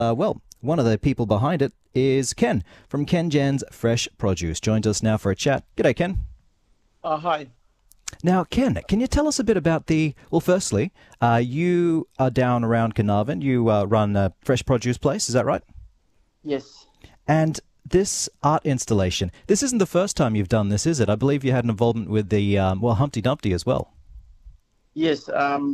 One of the people behind it is Ken from Ken Jan's Fresh Produce. Joins us now for a chat. G'day, Ken. Hi. Now, Ken, can you tell us a bit about firstly, you are down around Carnarvon. You run a fresh produce place, is that right? Yes. And this art installation, this isn't the first time you've done this, is it? I believe you had an involvement with the, Humpty Dumpty as well. Yes.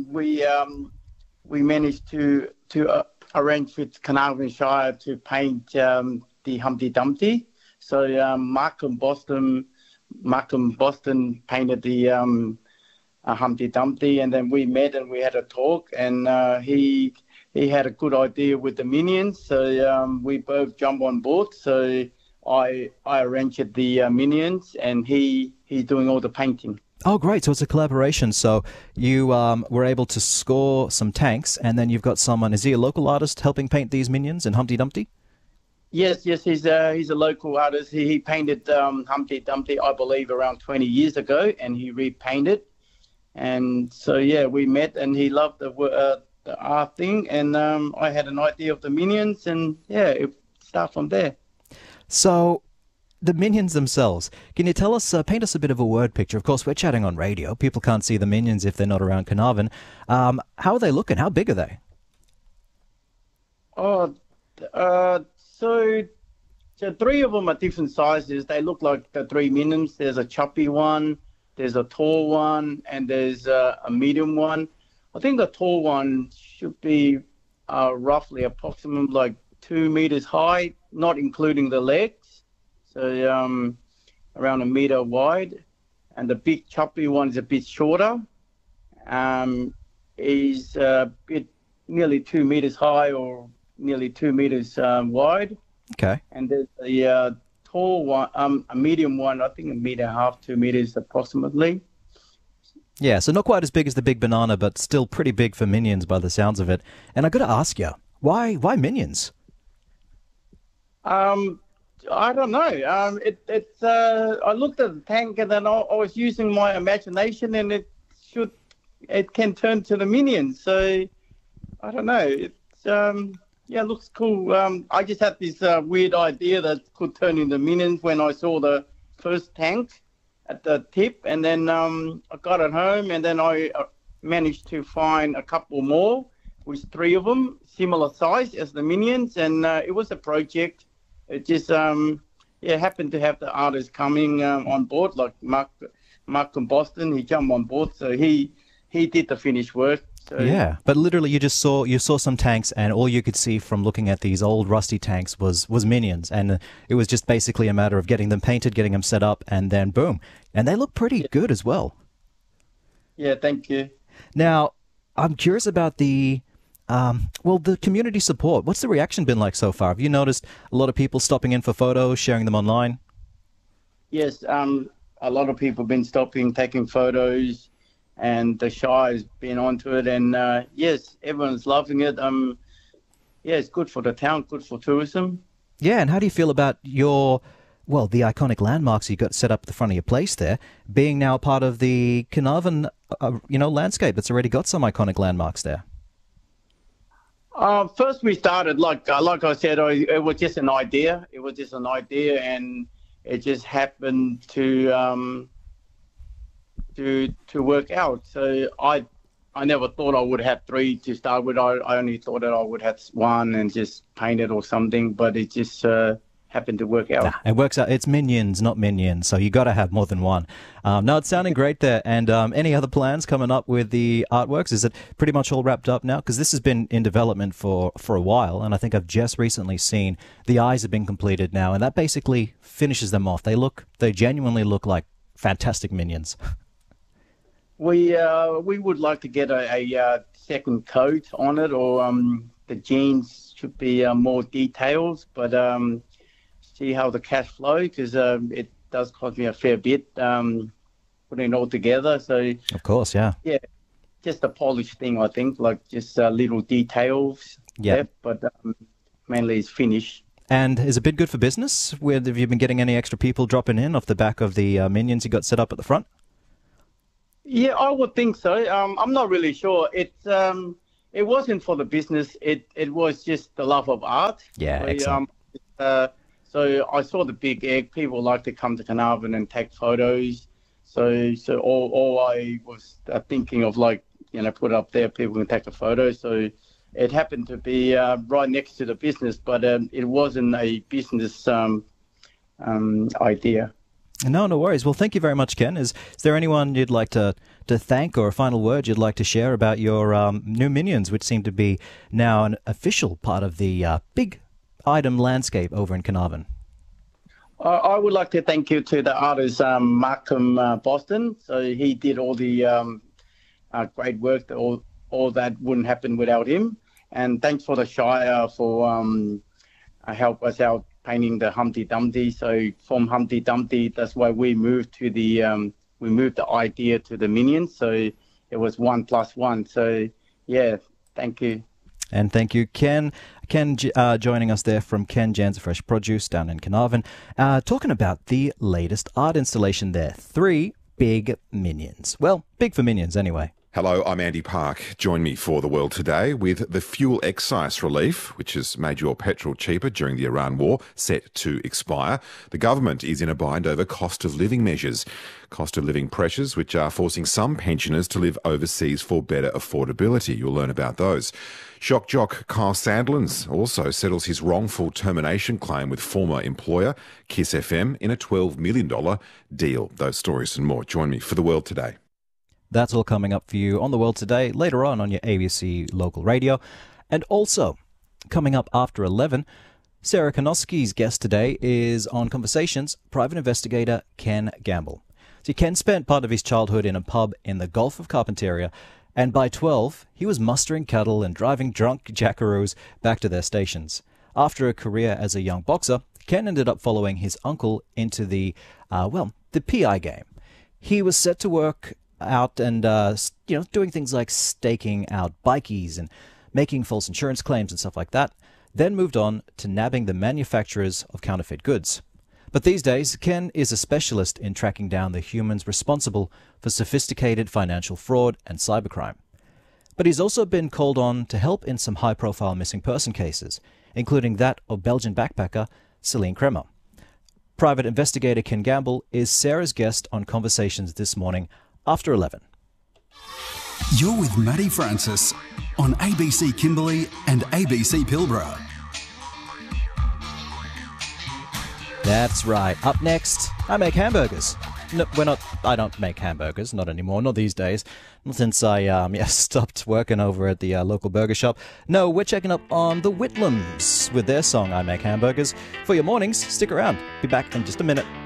We managed to arrange with Carnarvon Shire to paint the Humpty Dumpty. So Malcolm Boston painted the Humpty Dumpty, and then we met and we had a talk, and he had a good idea with the minions, so we both jumped on board. So I arranged the minions, and he's doing all the painting. Oh, great. So it's a collaboration. So you were able to score some tanks, and then you've got someone, is he a local artist helping paint these minions and Humpty Dumpty? Yes, he's a local artist. He painted Humpty Dumpty, I believe, around 20 years ago, and he repainted. And so, yeah, we met, and he loved the art thing, and I had an idea of the minions, and, yeah, it started from there. So the minions themselves, can you tell us, paint us a bit of a word picture? Of course, we're chatting on radio. People can't see the minions if they're not around Carnarvon. How are they looking? How big are they? So three of them are different sizes. They look like the three minions. There's a chubby one, there's a tall one, and there's a medium one. I think the tall one should be roughly approximately like 2 meters high, not including the legs. So around a meter wide. And the big chubby one is a bit shorter. He's nearly 2 meters high, or nearly 2 meters wide. Okay. And there's a tall one, a medium one, I think 1.5 meters, 2 meters approximately. Yeah, so not quite as big as the big banana, but still pretty big for minions by the sounds of it. And I got to ask you, why minions? I don't know. I looked at the tank, and then I was using my imagination, and it can turn to the minions. So I don't know. It looks cool. I just had this weird idea that could turn into minions when I saw the first tank at the tip, and then I got it home, and then I managed to find a couple more, with 3 of them, similar size as the minions, and it was a project. It just happened to have the artist coming on board, like Mark from Boston. He jumped on board, so he did the finished work. So, yeah, but literally you saw some tanks, and all you could see from looking at these old rusty tanks was minions, and it was just basically a matter of getting them painted, getting them set up, and then boom. And they look pretty good as well. Yeah, thank you. Now, I'm curious about the community support. What's the reaction been like so far? Have you noticed a lot of people stopping in for photos, sharing them online? Yes, a lot of people have been stopping, taking photos, and the Shire's been onto it, and yes, everyone's loving it. It's good for the town, good for tourism. Yeah, and how do you feel about the iconic landmarks you got set up at the front of your place there, being now part of the Carnarvon, landscape that's already got some iconic landmarks there? First we started, like I said, it was just an idea. It was just an idea, and it just happened to work out. So I never thought I would have 3 to start with. I only thought that I would have 1 and just paint it or something, but it just happened to work out. It works out. It's minions, not minions, so you got to have more than 1. No, it's sounding great there. And any other plans coming up with the artworks? Is it pretty much all wrapped up now? Because this has been in development for a while, and I think I've just recently seen the eyes have been completed now, and that basically finishes them off. They genuinely look like fantastic minions. We would like to get a second coat on it, or the jeans should be more details, but see how the cash flow, because it does cost me a fair bit putting it all together. So of course, yeah, just a polished thing, I think, like just little details. Yeah, but mainly it's finished. And is it been good for business? Have you been getting any extra people dropping in off the back of the minions you got set up at the front? Yeah, I would think so. I'm not really sure. it wasn't for the business. It was just the love of art. Yeah, excellent. So I saw the big egg. People like to come to Carnarvon and take photos. So all I was thinking of, like, put up there, people can take a photo. So it happened to be right next to the business, but it wasn't a business idea. No worries. Well, thank you very much, Ken. Is there anyone you'd like to thank, or a final word you'd like to share about your new Minions, which seem to be now an official part of the big item landscape over in Carnarvon? I would like to thank you to the artist Markham Boston. So he did all the great work. All that wouldn't happen without him. And thanks for the Shire for help us out painting the Humpty Dumpty. So from Humpty Dumpty, that's why we moved to the idea to the Minions. So it was 1+1. So yeah, thank you. And thank you, Ken. Ken joining us there from Ken Jan's Fresh Produce down in Carnarvon, talking about the latest art installation there. 3 big Minions. Well, big for Minions anyway. Hello, I'm Andy Park. Join me for The World Today with the fuel excise relief, which has made your petrol cheaper during the Iran war, set to expire. The government is in a bind over cost of living measures. Cost of living pressures, which are forcing some pensioners to live overseas for better affordability. You'll learn about those. Shock jock Kyle Sandlands also settles his wrongful termination claim with former employer Kiss FM in a $12 million deal. Those stories and more. Join me for The World Today. That's all coming up for you on The World Today, later on your ABC local radio. And also, coming up after 11, Sarah Konoski's guest today is on Conversations, private investigator Ken Gamble. See, Ken spent part of his childhood in a pub in the Gulf of Carpentaria, and by 12, he was mustering cattle and driving drunk jackaroos back to their stations. After a career as a young boxer, Ken ended up following his uncle into the PI game. He was set to work out and doing things like staking out bikies and making false insurance claims and stuff like that, then moved on to nabbing the manufacturers of counterfeit goods. But these days, Ken is a specialist in tracking down the humans responsible for sophisticated financial fraud and cybercrime. But he's also been called on to help in some high-profile missing person cases, including that of Belgian backpacker Celine Kremer. Private investigator Ken Gamble is Sarah's guest on Conversations this morning after 11. You're with Matty Francis on ABC Kimberley and ABC Pilbara. That's right. Up next, I make hamburgers. No, I don't make hamburgers, not anymore, not these days. Not since I stopped working over at the local burger shop. No, we're checking up on the Whitlams with their song I Make Hamburgers. For your mornings, stick around. Be back in just a minute.